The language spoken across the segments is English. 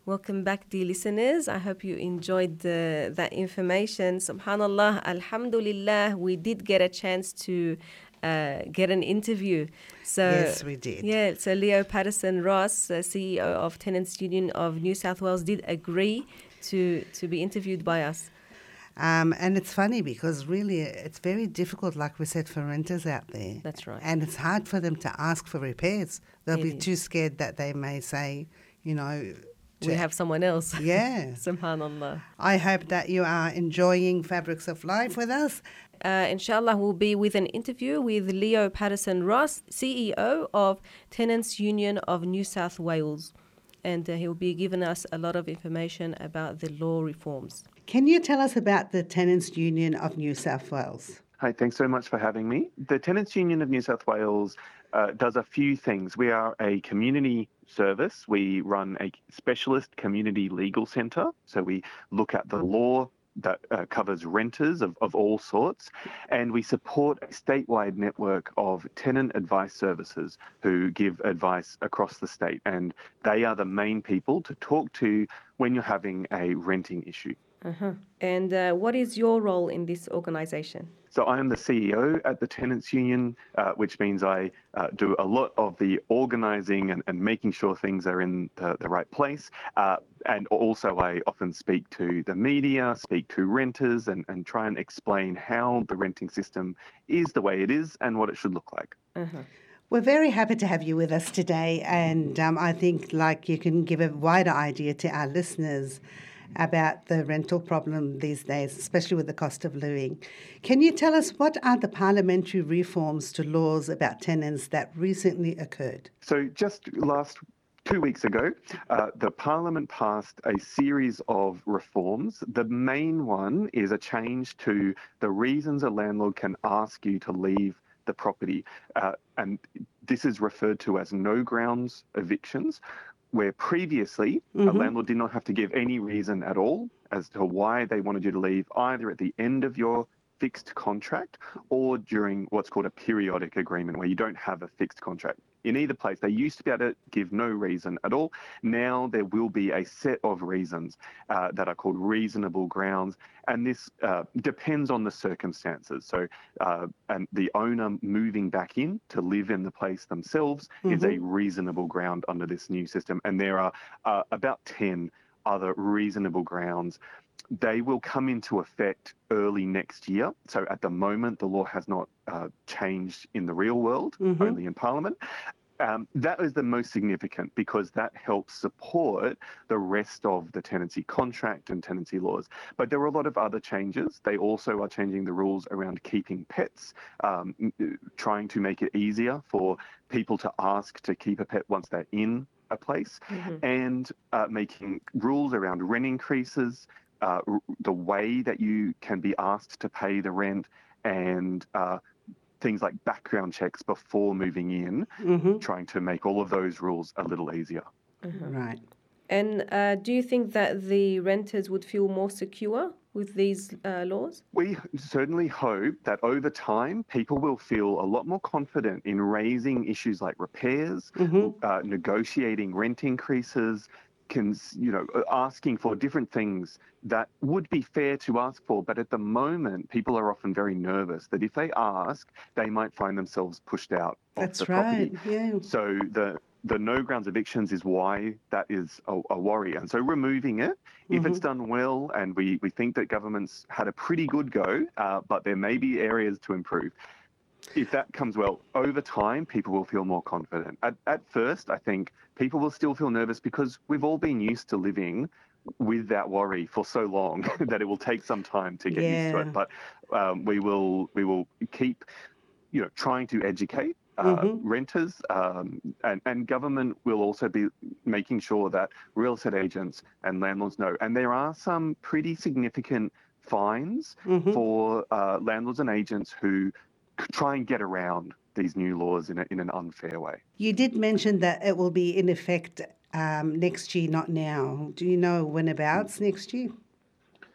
Welcome back, dear listeners. I hope you enjoyed that information. Subhanallah, Alhamdulillah, we did get a chance to get an interview. Yes, we did. Yeah, so Leo Patterson Ross, CEO of Tenants Union of New South Wales, did agree to be interviewed by us. And it's funny because really it's very difficult, like we said, for renters out there. That's right. And it's hard for them to ask for repairs. They'll be too scared that they may say, we have someone else. Yeah. Subhanallah. I hope that you are enjoying Fabrics of Life with us. Inshallah, we'll be with an interview with Leo Patterson Ross, CEO of Tenants Union of New South Wales. And he'll be giving us a lot of information about the law reforms. Can you tell us about the Tenants Union of New South Wales? Hi, thanks so much for having me. The Tenants Union of New South Wales does a few things. We are a community service. We run a specialist community legal centre. So we look at the law that covers renters of all sorts, and we support a statewide network of tenant advice services who give advice across the state, and they are the main people to talk to when you're having a renting issue. Uh-huh. And what is your role in this organisation? So I am the CEO at the Tenants Union, which means I do a lot of the organising and making sure things are in the right place. And also I often speak to the media, speak to renters and try and explain how the renting system is the way it is and what it should look like. Uh-huh. We're very happy to have you with us today, and I think you can give a wider idea to our listeners about the rental problem these days, especially with the cost of living. Can you tell us what are the parliamentary reforms to laws about tenants that recently occurred? So just last 2 weeks ago, the Parliament passed a series of reforms. The main one is a change to the reasons a landlord can ask you to leave the property. And this is referred to as no grounds evictions, where previously a landlord did not have to give any reason at all as to why they wanted you to leave, either at the end of your fixed contract or during what's called a periodic agreement, where you don't have a fixed contract. In either place, they used to be able to give no reason at all. Now there will be a set of reasons that are called reasonable grounds, and this depends on the circumstances. So, and the owner moving back in to live in the place themselves is a reasonable ground under this new system, and there are about 10 other reasonable grounds. They will come into effect early next year. So at the moment, the law has not changed in the real world, only in Parliament. That is the most significant because that helps support the rest of the tenancy contract and tenancy laws. But there are a lot of other changes. They also are changing the rules around keeping pets, trying to make it easier for people to ask to keep a pet once they're in a place, and making rules around rent increases, the way that you can be asked to pay the rent, and things like background checks before moving in, trying to make all of those rules a little easier. Right. And do you think that the renters would feel more secure with these laws? We certainly hope that over time, people will feel a lot more confident in raising issues like repairs, negotiating rent increases, asking for different things that would be fair to ask for. But at the moment, people are often very nervous that if they ask, they might find themselves pushed out of the property. Yeah. So the no grounds evictions is why that is a worry. And so removing it, if it's done well, and we think that government's had a pretty good go, but there may be areas to improve. If that comes well, over time, people will feel more confident. At first, I think people will still feel nervous because we've all been used to living with that worry for so long that it will take some time to get used to it. But we will keep, trying to educate renters, and government will also be making sure that real estate agents and landlords know. And there are some pretty significant fines for landlords and agents who try and get around these new laws in an unfair way. You did mention that it will be in effect next year, not now. Do you know whenabouts next year?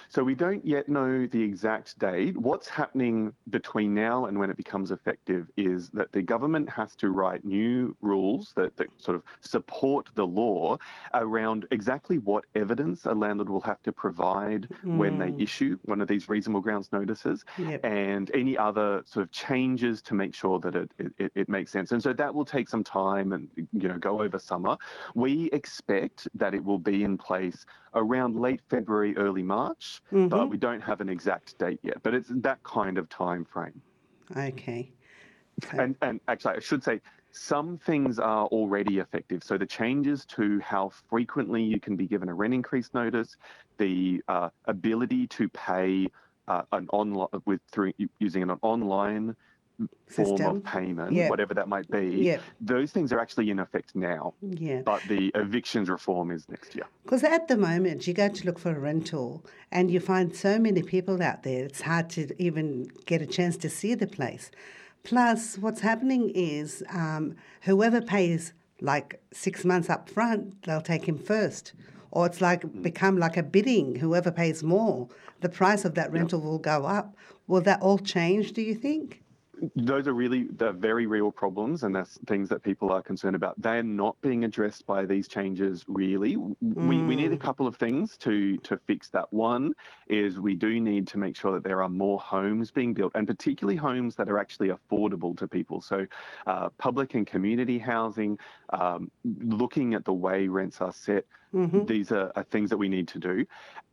So we don't yet know the exact date. What's happening between now and when it becomes effective is that the government has to write new rules that sort of support the law around exactly what evidence a landlord will have to provide when they issue one of these reasonable grounds notices, Yep. and any other sort of changes to make sure that it makes sense. And so that will take some time and go over summer. We expect that it will be in place around late February, early March, but we don't have an exact date yet. But it's that kind of time frame. Okay. So, And actually, I should say, some things are already effective. So the changes to how frequently you can be given a rent increase notice, the ability to pay through using an online form System. of payment, Yep. whatever that might be, Yep. those things are actually in effect now. Yeah. But the evictions reform is next year. Because at the moment, you go to look for a rental and you find so many people out there, it's hard to even get a chance to see the place. Plus, what's happening is whoever pays like 6 months up front, they'll take him first. Or it's become like a bidding. Whoever pays more, the price of that rental will go up. Will that all change, do you think? Those are really the very real problems, and that's things that people are concerned about. They're not being addressed by these changes, really. We need a couple of things to fix that. One is we do need to make sure that there are more homes being built, and particularly homes that are actually affordable to people. So public and community housing, looking at the way rents are set, these are things that we need to do.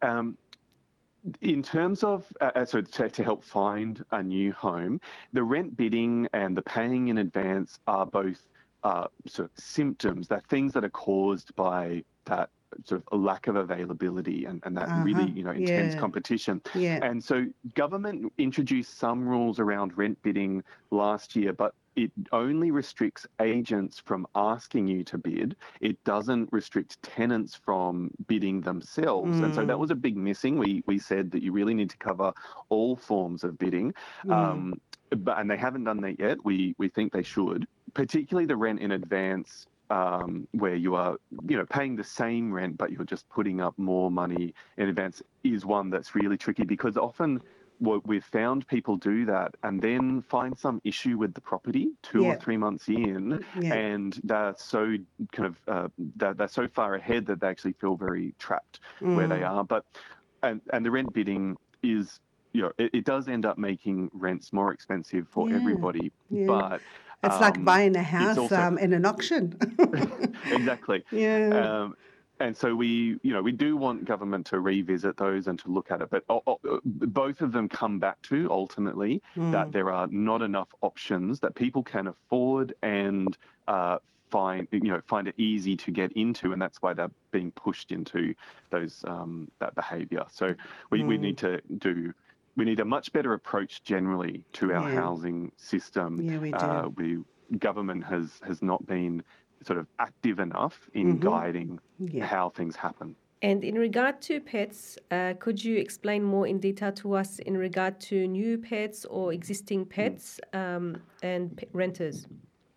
In terms of, to help find a new home, the rent bidding and the paying in advance are both sort of symptoms. They're things that are caused by that sort of lack of availability and that really, intense competition. Yeah. And so government introduced some rules around rent bidding last year, but it only restricts agents from asking you to bid. It doesn't restrict tenants from bidding themselves. And so that was a big missing. We said that you really need to cover all forms of bidding. And they haven't done that yet. We think they should, particularly the rent in advance, where you are, paying the same rent, but you're just putting up more money in advance, is one that's really tricky, because often what we've found people do that and then find some issue with the property 2 or 3 months in, and they're so they're so far ahead that they actually feel very trapped where they are. But and the rent bidding is, it does end up making rents more expensive for everybody. But it's like buying a house also, in an auction. Exactly. Yeah. And so we do want government to revisit those and to look at it. But both of them come back to, ultimately, that there are not enough options that people can afford and find it easy to get into, and that's why they're being pushed into those that behaviour. So we need to do. We need a much better approach generally to our housing system. Yeah, we do. Government has not been sort of active enough in guiding how things happen. And in regard to pets, could you explain more in detail to us in regard to new pets or existing pets and renters?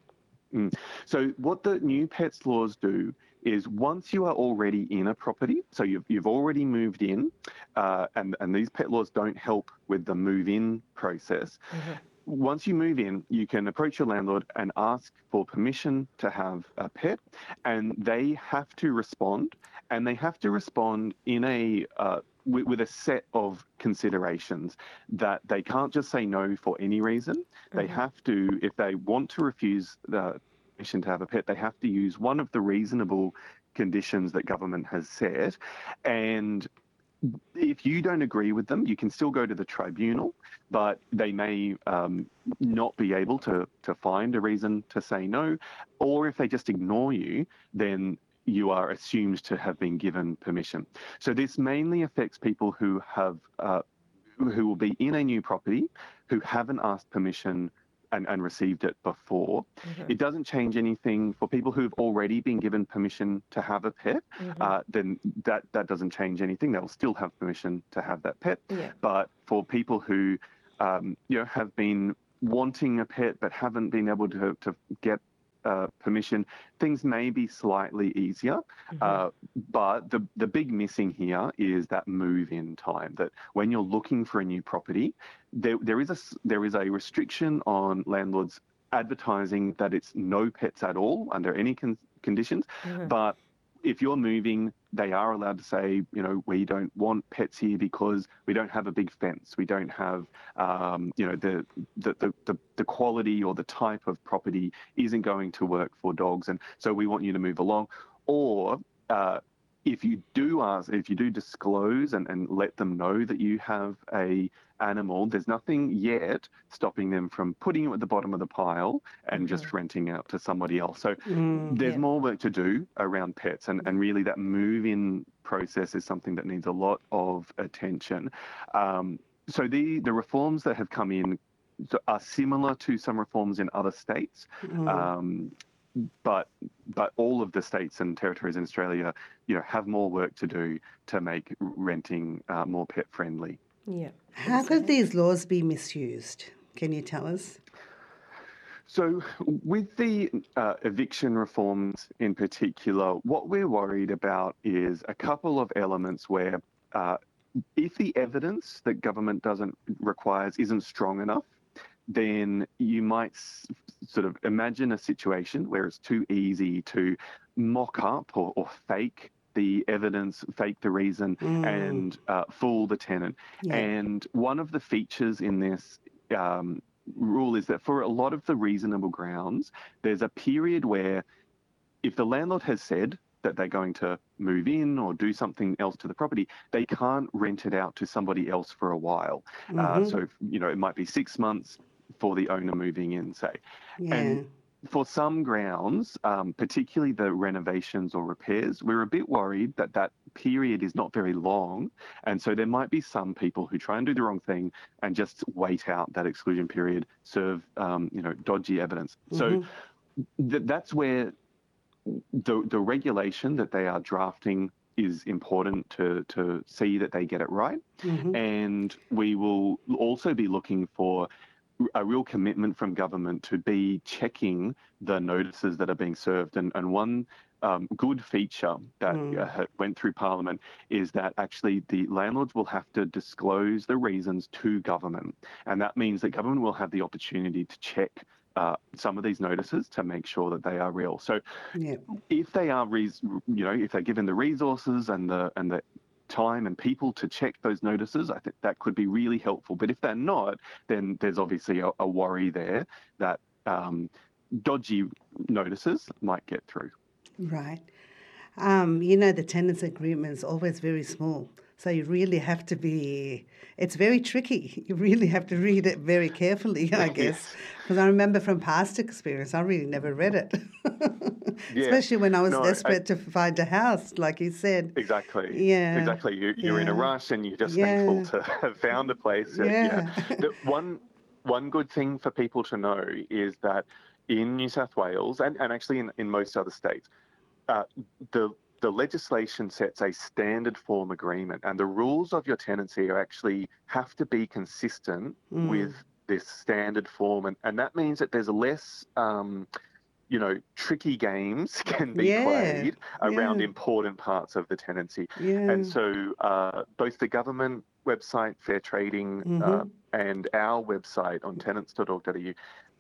So what the new pets laws do is, once you are already in a property, so you've already moved in, and these pet laws don't help with the move-in process. Once you move in, you can approach your landlord and ask for permission to have a pet, and they have to respond, and they have to respond in with a set of considerations, that they can't just say no for any reason. They have to, if they want to refuse the permission to have a pet, they have to use one of the reasonable conditions that government has set. And if you don't agree with them, you can still go to the tribunal, but they may not be able to find a reason to say no. Or if they just ignore you, then you are assumed to have been given permission. So this mainly affects people who will be in a new property, who haven't asked permission and received it before. It doesn't change anything for people who've already been given permission to have a pet. Then that doesn't change anything. They'll still have permission to have that pet. But for people who have been wanting a pet but haven't been able to get permission, things may be slightly easier. But the big missing here is that move-in time. That when you're looking for a new property, there is a restriction on landlords advertising that it's no pets at all under any conditions. But if you're moving, they are allowed to say, we don't want pets here because we don't have a big fence. We don't have, the quality or the type of property isn't going to work for dogs. And so we want you to move along. Or if you do disclose and let them know that you have a animal, there's nothing yet stopping them from putting you at the bottom of the pile and just renting out to somebody else. So there's more work to do around pets, and really that move-in process is something that needs a lot of attention. So the reforms that have come in are similar to some reforms in other states. But all of the states and territories in Australia, have more work to do to make renting more pet friendly. Yeah. How could these laws be misused? Can you tell us? So with the eviction reforms in particular, what we're worried about is a couple of elements where if the evidence that government requires isn't strong enough, then you might sort of imagine a situation where it's too easy to mock up or fake the evidence, fake the reason, and fool the tenant. Yeah. And one of the features in this rule is that for a lot of the reasonable grounds, there's a period where if the landlord has said that they're going to move in or do something else to the property, they can't rent it out to somebody else for a while. So, it might be 6 months for the owner moving in, say. Yeah. And for some grounds, particularly the renovations or repairs, we're a bit worried that that period is not very long. And so there might be some people who try and do the wrong thing and just wait out that exclusion period, serve, dodgy evidence. So that's where the regulation that they are drafting is important to see that they get it right. And we will also be looking for a real commitment from government to be checking the notices that are being served. And one good feature that went through Parliament is that actually the landlords will have to disclose the reasons to government. And that means that government will have the opportunity to check some of these notices to make sure that they are real. So if they are, if they're given the resources and the time and people to check those notices, I think that could be really helpful. But if they're not, then there's obviously a worry there that dodgy notices might get through. Right. The tenants' agreement is always very small. So you really have to it's very tricky. You really have to read it very carefully, I guess. Because I remember from past experience, I really never read it. Especially when I was desperate to find a house, like you said. Exactly. Yeah. Exactly. You're in a rush and you're just thankful to have found a place. The one good thing for people to know is that in New South Wales, and actually in most other states, the legislation sets a standard form agreement, and the rules of your tenancy have to be consistent with this standard form. And that means that there's less, tricky games can be played around important parts of the tenancy. And so both the government website, Fair Trading, and our website on tenants.org.au,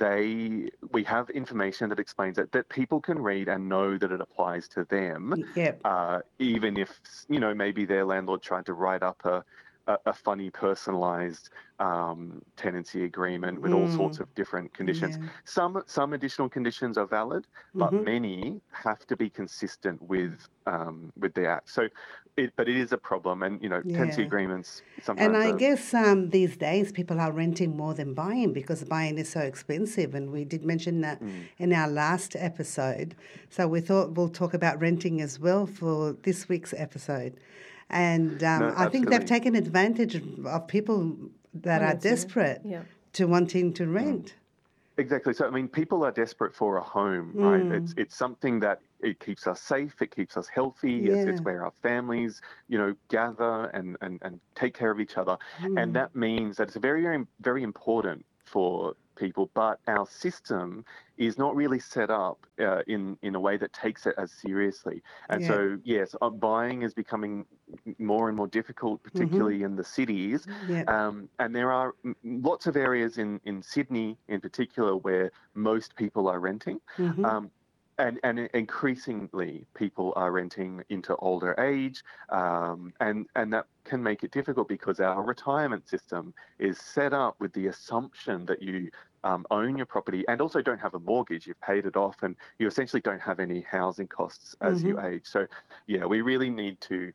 we have information that explains that people can read and know that it applies to them, even if, maybe their landlord tried to write up a funny personalised tenancy agreement with all sorts of different conditions. Some additional conditions are valid, but many have to be consistent with the Act. So, but it is a problem, and tenancy agreements sometimes. And I guess these days people are renting more than buying because buying is so expensive, and we did mention that in our last episode. So we thought we'll talk about renting as well for this week's episode. And I think they've taken advantage of people that are desperate to wanting to rent. Exactly. So, people are desperate for a home, right? It's something that it keeps us safe, it keeps us healthy, it's where our families, gather and take care of each other. And that means that it's very, very, very important for people, but our system is not really set up in a way that takes it as seriously. And so, yes, buying is becoming more and more difficult, particularly in the cities. And there are lots of areas in Sydney in particular where most people are renting. And increasingly, people are renting into older age, and that can make it difficult because our retirement system is set up with the assumption that you own your property and also don't have a mortgage. You've paid it off, and you essentially don't have any housing costs as you age. So, yeah, we really need to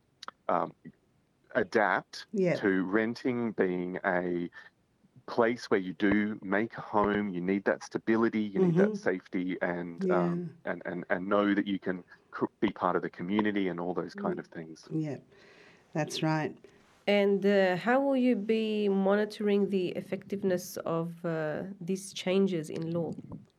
adapt to renting being a place where you do make a home. You need that stability, you need that safety, and know that you can be part of the community and all those kind of things. Yeah, that's right. And how will you be monitoring the effectiveness of these changes in law?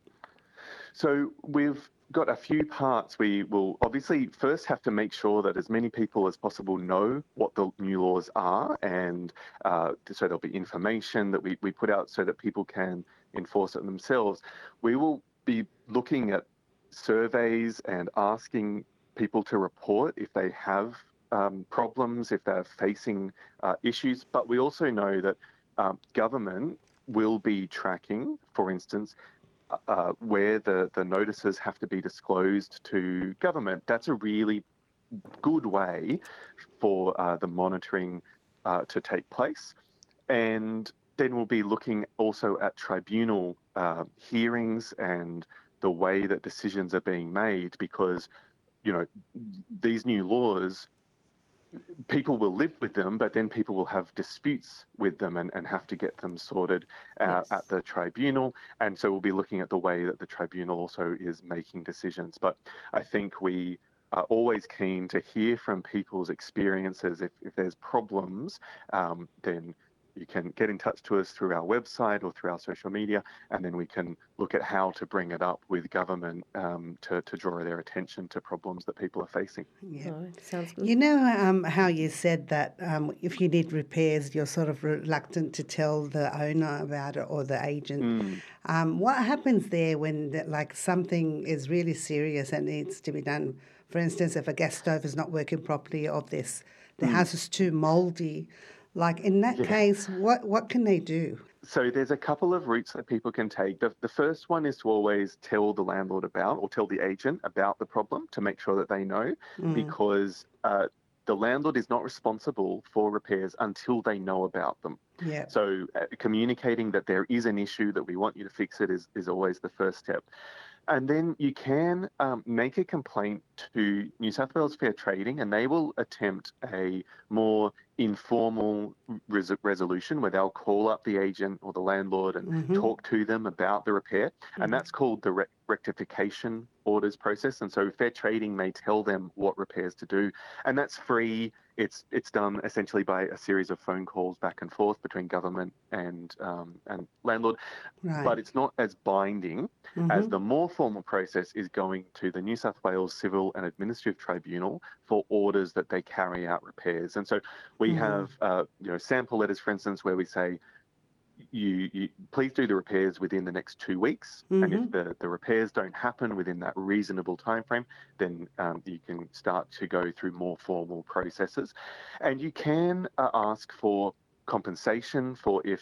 So we've got a few parts. We will obviously first have to make sure that as many people as possible know what the new laws are, and so there'll be information that we put out so that people can enforce it themselves. We will be looking at surveys and asking people to report if they have problems, if they're facing issues. But we also know that government will be tracking, for instance, where the notices have to be disclosed to government. That's a really good way for the monitoring to take place. And then we'll be looking also at tribunal hearings and the way that decisions are being made, because, you know, these new laws, people will live with them, but then people will have disputes with them and have to get them sorted at the tribunal. And so we'll be looking at the way that the tribunal also is making decisions. But I think we are always keen to hear from people's experiences. If there's problems, then you can get in touch to us through our website or through our social media, and then we can look at how to bring it up with government to draw their attention to problems that people are facing. Yeah. Oh, sounds good. You know how you said that if you need repairs, you're sort of reluctant to tell the owner about it or the agent. What happens there when something is really serious and needs to be done? For instance, if a gas stove is not working properly, or if the house is too mouldy, like in that case, what can they do? So there's a couple of routes that people can take. The first one is to always tell the landlord about, or tell the agent about the problem, to make sure that they know, because the landlord is not responsible for repairs until they know about them. Yeah. So communicating that there is an issue, that we want you to fix it, is always the first step. And then you can make a complaint to New South Wales Fair Trading, and they will attempt a more informal resolution where they'll call up the agent or the landlord and talk to them about the repair. And that's called the rectification orders process. And so Fair Trading may tell them what repairs to do, and that's free. It's done essentially by a series of phone calls back and forth between government and landlord, but it's not as binding as the more formal process is going to the New South Wales Civil and Administrative Tribunal for orders that they carry out repairs. And so we have sample letters, for instance, where we say, you please do the repairs within the next 2 weeks, and if the repairs don't happen within that reasonable time frame, then you can start to go through more formal processes. And you can ask for compensation for if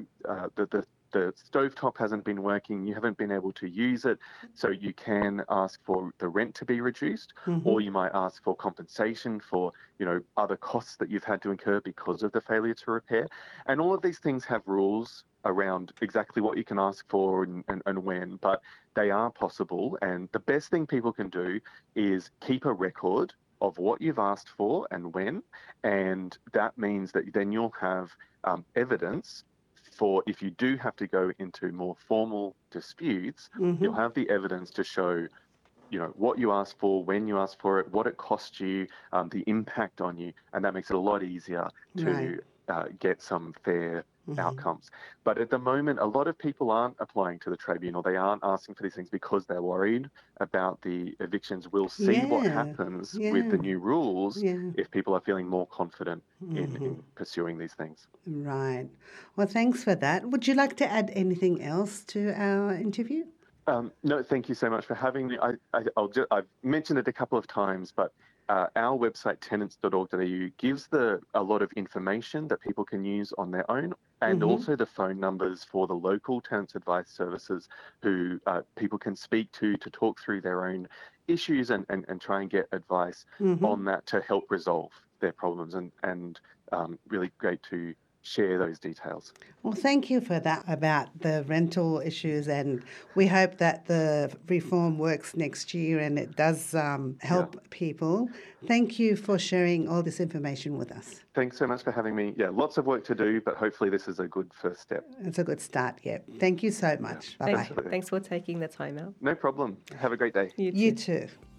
the stovetop hasn't been working, you haven't been able to use it, so you can ask for the rent to be reduced, or you might ask for compensation for other costs that you've had to incur because of the failure to repair. And all of these things have rules around exactly what you can ask for and when, but they are possible. And the best thing people can do is keep a record of what you've asked for and when, and that means that then you'll have evidence for if you do have to go into more formal disputes, you'll have the evidence to show, what you asked for, when you asked for it, what it cost you, the impact on you, and that makes it a lot easier to get some fair outcomes. But at the moment, a lot of people aren't applying to the tribunal. They aren't asking for these things because they're worried about the evictions. We'll see what happens with the new rules if people are feeling more confident in pursuing these things. Right. Well, thanks for that. Would you like to add anything else to our interview? No, thank you so much for having me. I've mentioned it a couple of times, but our website, tenants.org.au, gives a lot of information that people can use on their own, and also the phone numbers for the local tenants advice services who people can speak to talk through their own issues and try and get advice on that to help resolve their problems, and really great to share those details. Well, thank you for that about the rental issues, and we hope that the reform works next year and it does help people. Thank you for sharing all this information with us. Thanks so much for having me. Yeah, lots of work to do, but hopefully this is a good first step. It's a good start, yeah. Thank you so much. Bye-bye. Thanks for taking the time out. No problem. Have a great day. You too.